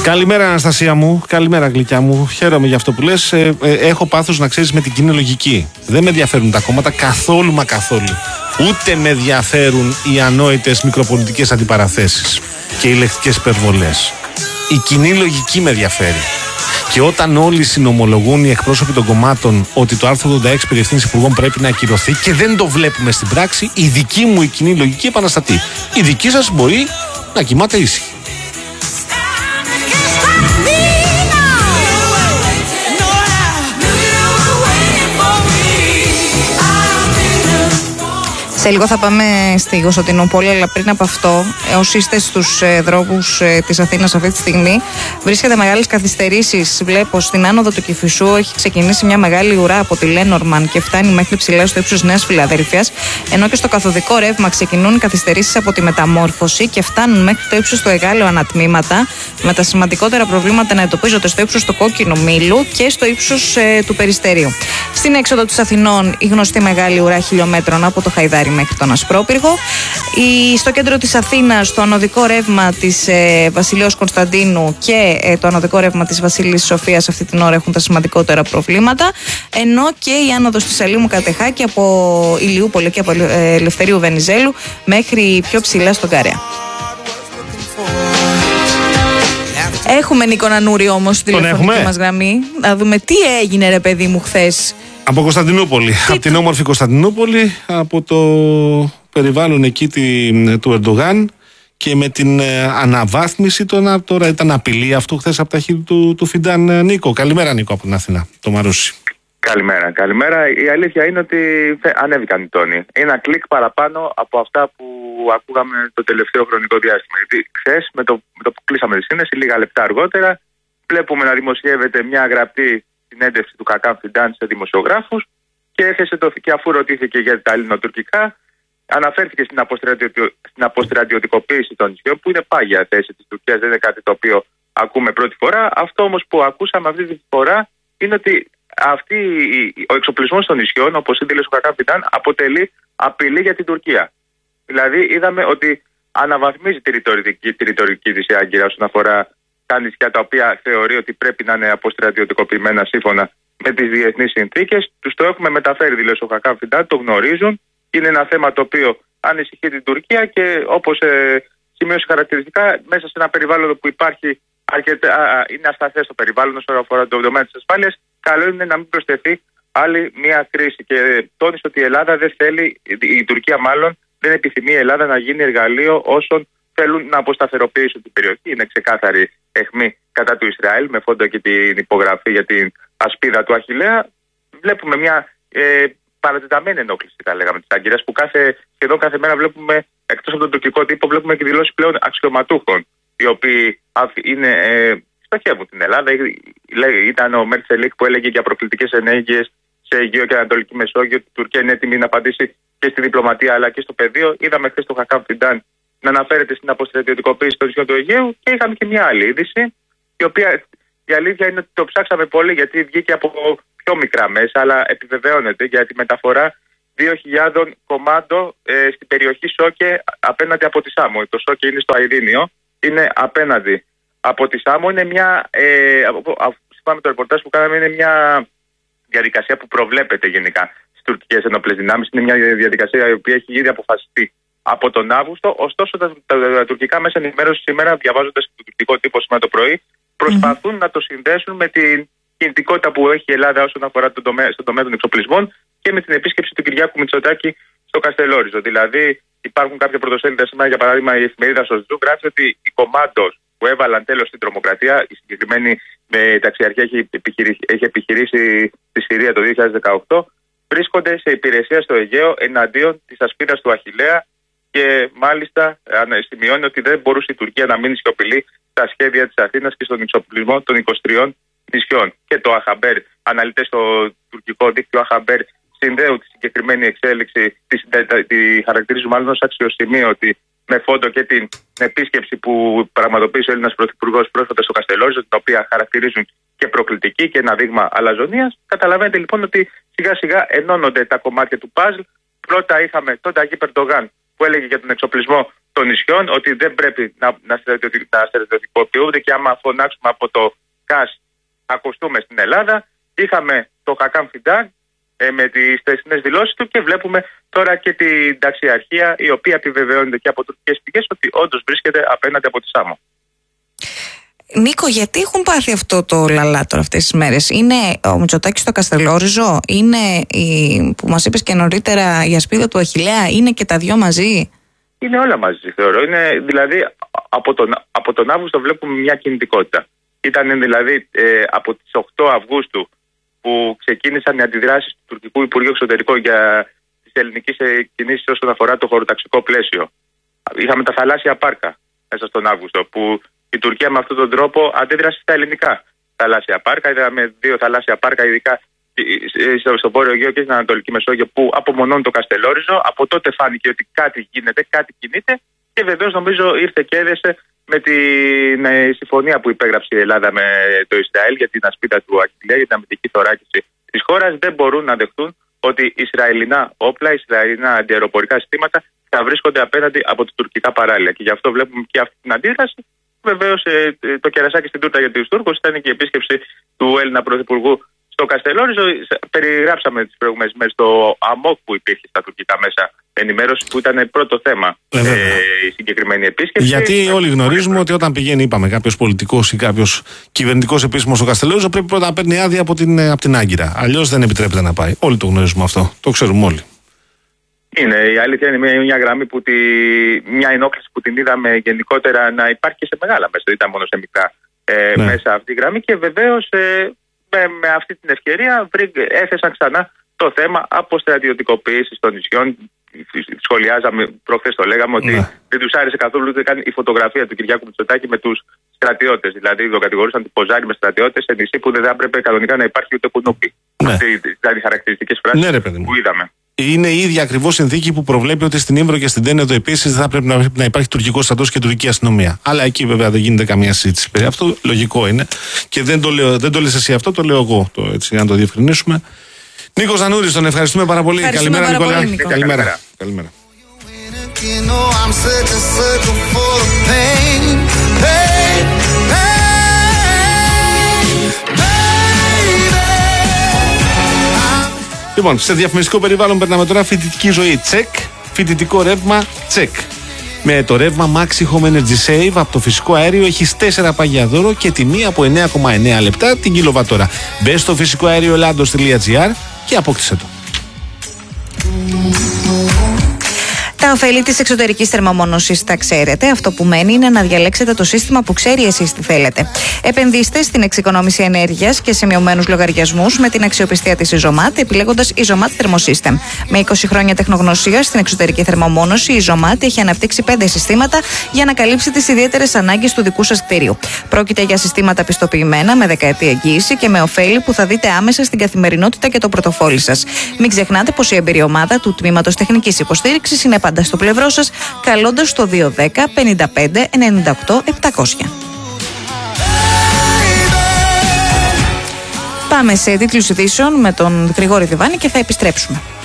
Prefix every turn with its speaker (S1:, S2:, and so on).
S1: Καλημέρα, Αναστασία μου. Καλημέρα, γλυκιά μου. Χαίρομαι για αυτό που λες. Έχω πάθος, να ξέρεις, με την κοινή λογική. Δεν με ενδιαφέρουν τα κόμματα καθόλου μα καθόλου. Ούτε με ενδιαφέρουν οι ανόητες μικροπολιτικές αντιπαραθέσεις και οι λεκτικές υπερβολές. Η κοινή λογική με ενδιαφέρει. Και όταν όλοι συνομολογούν οι εκπρόσωποι των κομμάτων ότι το άρθρο 86 περί ευθύνης υπουργών πρέπει να ακυρωθεί και δεν το βλέπουμε στην πράξη, η δική μου η κοινή λογική επαναστατεί. Η δική σας μπορεί να κοιμάται ήσυχη.
S2: Σε λίγο θα πάμε στη Κωνσταντινούπολη, αλλά πριν από αυτό, όσοι είστε στους δρόμους της Αθήνας αυτή τη στιγμή, βρίσκεται μεγάλες καθυστερήσεις. Βλέπω στην άνοδο του Κηφισού έχει ξεκινήσει μια μεγάλη ουρά από τη Λένορμαν και φτάνει μέχρι ψηλά στο ύψος Νέας Φιλαδέλφειας, ενώ και στο καθοδικό ρεύμα ξεκινούν οι καθυστερήσεις από τη Μεταμόρφωση και φτάνουν μέχρι το ύψος του Εγάλεου ανατμήματα, με τα σημαντικότερα προβλήματα να εντοπίζονται στο ύψος του Κόκκινου Μήλου και στο ύψος του Περιστερίου. Στην έξοδο της Αθηνών, η γνωστή μεγάλη ουρά χιλιόμετρων από το Χαϊδάρι μέχρι τον Ασπρόπυργο. Στο κέντρο της Αθήνας, το ανωδικό ρεύμα της Βασιλέως Κωνσταντίνου και το ανωδικό ρεύμα της Βασίλισσης Σοφίας αυτή την ώρα έχουν τα σημαντικότερα προβλήματα, ενώ και η άνοδος της Αλήμου Κατεχάκη από Ηλιούπολη και από Ελευθερίου Βενιζέλου μέχρι πιο ψηλά στον Καρέα. Έχουμε Νίκο Νανούρη όμως στη τηλεφωνική μας γραμμή. Να δούμε τι έγινε, ρε παιδί μου, χθες.
S1: Από Κωνσταντινούπολη, από την όμορφη Κωνσταντινούπολη, από το περιβάλλον εκεί του Ερντογάν και με την αναβάθμιση τώρα ήταν απειλή αυτού χθες από τα χείλη του Φιντάν. Νίκο, καλημέρα Νίκο από την Αθήνα, το Μαρούσι.
S3: Καλημέρα. Η αλήθεια είναι ότι ανέβηκαν οι τόνοι. Ένα κλικ παραπάνω από αυτά που ακούγαμε το τελευταίο χρονικό διάστημα. Γιατί χθες με το που κλείσαμε τη σύνδεση, λίγα λεπτά αργότερα, βλέπουμε να δημοσιεύεται μια γραπτή συνέντευξη του Χακάν Φιντάν σε δημοσιογράφους και έθεσε και αφού ρωτήθηκε για τα ελληνοτουρκικά, αναφέρθηκε στην αποστρατιωτικοποίηση των νησιών, που είναι πάγια θέση της Τουρκίας, δεν είναι κάτι το οποίο ακούμε πρώτη φορά. Αυτό όμως που ακούσαμε αυτή τη φορά είναι ότι ο εξοπλισμός των νησιών, όπως δήλωσε ο Χακάν Φιντάν, αποτελεί απειλή για την Τουρκία. Δηλαδή, είδαμε ότι αναβαθμίζει τη ρητορική της η Άγκυρα όσον αφορά τα νησιά τα οποία θεωρεί ότι πρέπει να είναι αποστρατιωτικοποιημένα σύμφωνα με τις διεθνείς συνθήκες. Τους το έχουμε μεταφέρει, δηλαδή ο Χακάν Φιντάν, το γνωρίζουν. Είναι ένα θέμα το οποίο ανησυχεί την Τουρκία και όπως σημείωσε χαρακτηριστικά, μέσα σε ένα περιβάλλον που υπάρχει είναι ασταθές το περιβάλλον όσον αφορά το τομέα της ασφάλειας, καλό είναι να μην προσθεθεί άλλη μια κρίση. Και τόνισε ότι η Ελλάδα δεν θέλει, η Τουρκία μάλλον, δεν επιθυμεί η Ελλάδα να γίνει εργαλείο όσων θέλουν να αποσταθεροποιήσουν την περιοχή. Είναι ξεκάθαρη αιχμή κατά του Ισραήλ, με φόντο και την υπογραφή για την ασπίδα του Αχιλλέα. Βλέπουμε μια παρατεταμένη ενόχληση, θα λέγαμε, της Άγκυρας, που σχεδόν κάθε μέρα βλέπουμε, εκτός από τον τουρκικό τύπο, βλέπουμε και δηλώσεις πλέον αξιωματούχων, οι οποίοι στοχεύουν την Ελλάδα. Ήταν ο Μέρτσελικ που έλεγε για προκλητικές ενέργειες σε Αιγαίο και Ανατολική Μεσόγειο, ότι η Τουρκία είναι έτοιμη να απαντήσει και στη διπλωματία αλλά και στο πεδίο. Είδαμε χθες τον Χακάν Φιντάν να αναφέρεται στην αποστρατιωτικοποίηση των νησιών του Αιγαίου και είχαμε και μια άλλη είδηση, η οποία η αλήθεια είναι ότι το ψάξαμε πολύ γιατί βγήκε από πιο μικρά μέσα, αλλά επιβεβαιώνεται για τη μεταφορά 2.000 κομμάτων στην περιοχή Σόκε απέναντι από τη Σάμο. Το Σόκε είναι στο Αιδίνιο, είναι απέναντι από τη Σάμο. Είναι μια, σύμφωνα με το ρεπορτάζ που κάναμε, είναι μια διαδικασία που προβλέπεται γενικά στις τουρκικές ενόπλες δυνάμεις. Είναι μια διαδικασία η οποία έχει ήδη αποφασιστεί από τον Αύγουστο. Ωστόσο, τα τουρκικά μέσα ενημέρωση σήμερα, διαβάζοντας το τουρκικό τύπο σήμερα το πρωί, προσπαθούν να το συνδέσουν με την κινητικότητα που έχει η Ελλάδα όσον αφορά στον τομέα των εξοπλισμών και με την επίσκεψη του Κυριάκου Μητσοτάκη στο Καστελόριζο. Δηλαδή, υπάρχουν κάποια πρωτοσέλιδα σήμερα, για παράδειγμα, η εφημερίδα Σοζού γράφει ότι οι κομμάντος που έβαλαν τέλος στην τρομοκρατία, η συγκεκριμένη ταξιαρχία έχει επιχειρήσει στη Συρία το 2018, βρίσκονται σε υπηρεσία στο Αιγαίο εναντίον της ασπίδας του Αχιλλέα και μάλιστα σημειώνει ότι δεν μπορούσε η Τουρκία να μείνει σιωπηλή στα σχέδια της Αθήνας και στον εξοπλισμό των 23 νησιών. Και το Αχαμπέρ, αναλυτές στο τουρκικό δίκτυο Αχαμπέρ, συνδέουν τη συγκεκριμένη εξέλιξη, τη χαρακτηρίζουν μάλλον ως αξιοσημείο, ότι με φόντο και την επίσκεψη που πραγματοποίησε ο Έλληνας Πρωθυπουργός πρόσφατα στο Καστελόριζο, τα οποία χαρακτηρίζουν και προκλητική και ένα δείγμα αλαζονίας. Καταλαβαίνετε λοιπόν ότι σιγά σιγά ενώνονται τα κομμάτια του παζλ. Πρώτα είχαμε τον Ταγίπ Ερντογάν που έλεγε για τον εξοπλισμό των νησιών, ότι δεν πρέπει να στρατιωτικοποιούνται και άμα φωνάξουμε από το ΚΑΣ να ακουστούμε στην Ελλάδα. Είχαμε το Χακάμ Φιντάν με τις χθεσινές δηλώσεις του και βλέπουμε τώρα και την ταξιαρχία, η οποία επιβεβαιώνεται και από τουρκικές πηγές ότι όντως βρίσκεται απέναντι από τη Σάμο.
S2: Νίκο, γιατί έχουν πάθει αυτό το λαλά τώρα αυτές τις μέρες? Είναι ο Μητσοτάκης στο Καστελόριζο? Είναι που μας είπες και νωρίτερα η ασπίδα του Αχιλλέα? Είναι και τα δυο μαζί?
S3: Είναι όλα μαζί, θεωρώ. Είναι, δηλαδή από τον Αύγουστο βλέπουμε μια κινητικότητα. Ήταν δηλαδή από τις 8 Αυγούστου που ξεκίνησαν οι αντιδράσεις του Τουρκικού Υπουργείου Εξωτερικών για τις ελληνικές κινήσεις όσον αφορά το χωροταξικό πλαίσιο. Είχαμε τα θαλάσσια πάρκα μέσα στον Αύγουστο, που η Τουρκία με αυτόν τον τρόπο αντίδρασε στα ελληνικά θαλάσσια πάρκα. Είδαμε 2 θαλάσσια πάρκα, ειδικά στο Βόρειο Αιγαίο και στην Ανατολική Μεσόγειο, που απομονώνουν το Καστελόριζο. Από τότε φάνηκε ότι κάτι γίνεται, κάτι κινείται, και βεβαίως νομίζω ήρθε και έδεσε με τη συμφωνία που υπέγραψε η Ελλάδα με το Ισραήλ για την ασπίδα του Αχιλλέα, για την αμυντική θωράκιση της χώρας. Δεν μπορούν να δεχτούν ότι Ισραηλινά όπλα, Ισραηλινά αντιαεροπορικά συστήματα θα βρίσκονται απέναντι από τα τουρκικά παράλια. Και γι' αυτό βλέπουμε και αυτή την αντίδραση. Βεβαίως το κερασάκι στην τούρτα για τους Τούρκους ήταν και η επίσκεψη του Έλληνα Πρωθυπουργού στο Καστελόριζο. Περιγράψαμε τις προηγούμενες μέρες το αμόκ που υπήρχε στα τουρκικά μέσα ενημέρωση, που ήταν πρώτο θέμα η συγκεκριμένη επίσκεψη.
S1: Γιατί όλοι γνωρίζουμε ότι όταν πηγαίνει, είπαμε, κάποιος πολιτικός ή κάποιος κυβερνητικός επίσημος στο Καστελόριζο, πρέπει πρώτα να παίρνει άδεια από την Άγκυρα. Αλλιώς δεν επιτρέπεται να πάει. Όλοι το γνωρίζουμε αυτό. Το ξέρουμε όλοι.
S3: Είναι, η αλήθεια είναι μια γραμμή που μια ενόχληση που την είδαμε γενικότερα να υπάρχει και σε μεγάλα μέσα, δεν ήταν μόνο σε μικρά μέσα αυτή η γραμμή, και βεβαίως με αυτή την ευκαιρία έθεσαν ξανά το θέμα αποστρατιωτικοποίησης των νησιών. Σχολιάζαμε, προχθές το λέγαμε, ότι δεν τους άρεσε καθόλου ούτε καν η φωτογραφία του Κυριάκου Μητσοτάκη με τους στρατιώτες. Δηλαδή, το κατηγορούσαν ότι ποζάρει με στρατιώτες σε νησί που δεν θα έπρεπε κανονικά να υπάρχει ούτε κουνούπι. Αυτή ήταν οι χαρακτηριστικές φράσεις που είδαμε.
S1: Είναι η ίδια ακριβώς συνθήκη που προβλέπει ότι στην Ήμβρο και στην Τένεδο επίσης δεν θα πρέπει να υπάρχει τουρκικός στρατός και τουρκική αστυνομία. Αλλά εκεί βέβαια δεν γίνεται καμία συζήτηση. Αυτό λογικό είναι. Και δεν το λες εσύ αυτό, το λέω εγώ. Έτσι, για να το διευκρινίσουμε. Νίκος Ζανούρης, τον ευχαριστούμε πάρα πολύ. Καλημέρα, Νικόλα. Καλημέρα. Καλημέρα. Λοιπόν, σε διαφημιστικό περιβάλλον περνάμε τώρα φοιτητική ζωή. Τσεκ. Φοιτητικό ρεύμα. Τσεκ. Με το ρεύμα Maxi Home Energy Save από το φυσικό αέριο έχεις 4 παγιά δώρο και τιμή από 9,9 λεπτά την κιλοβατόρα. Μπες στο φυσικοαερioellados.gr και απόκτησε το.
S2: Τα ωφέλη της εξωτερικής θερμομόνωσης τα ξέρετε. Αυτό που μένει είναι να διαλέξετε το σύστημα που ξέρει εσείς τι θέλετε. Επενδύστε στην εξοικονόμηση ενέργειας και σε μειωμένους λογαριασμούς με την αξιοπιστία της Isomat, επιλέγοντας Isomat Thermosystem. Με 20 χρόνια τεχνογνωσία στην εξωτερική θερμομόνωση, η Isomat έχει αναπτύξει 5 συστήματα για να καλύψει τις ιδιαίτερες ανάγκες του δικού σας κτίριου. Πρόκειται για συστήματα πιστοποιημένα με δεκαετή εγγύηση και με ωφέλη που θα δείτε άμεσα στην καθημερινότητα και το πορτοφόλι σας. Μην ξεχνάτε πως η εμπειριομάδα του Τμήματος Τεχνικής Υποστήριξης είναι πάντα στο πλευρό σας, καλώντας το 210 55 98 700. Πάμε σε τίτλους ειδήσεων με τον Γρηγόρη Διβάνη και θα επιστρέψουμε.